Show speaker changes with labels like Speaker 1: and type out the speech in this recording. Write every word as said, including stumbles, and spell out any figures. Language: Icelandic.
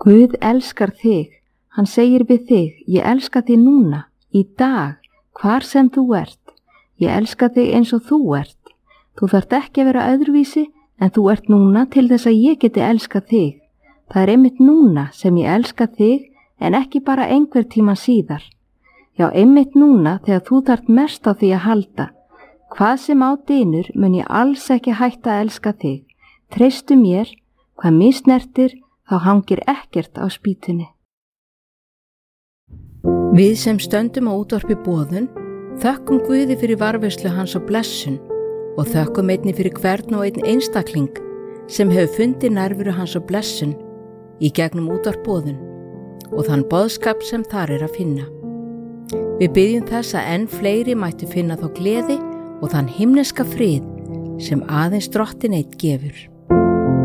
Speaker 1: Guð elskar þig. Hann segir við þig, ég elska þig núna, í dag, hvar sem þú ert. Ég elska þig eins og þú ert. Þú þarft ekki að vera öðruvísi en þú ert núna til þess að ég geti elskað þig. Það er einmitt núna sem ég elska þig en ekki bara einhver tíma síðar. Já, einmitt núna þegar þú þarft mest á því að halda. Hvað sem á dynur mun ég alls ekki hætta að elska þig. Treystu mér, hvað misnertir, þá hangir ekkert á spýtunni.
Speaker 2: Við sem stöndum á útvarpi boðun, þökkum Guði fyrir varðveislu hans og blessun og þökkum einnig fyrir hvern og einn einstakling sem hefur fundið nærveru hans og blessun í gegnum útvarp boðun og þann boðskap sem þar er að finna. Við byggjum þess að enn fleiri mættu finna þá gleði og þann himneska frið sem aðeins Drottinn einn gefur.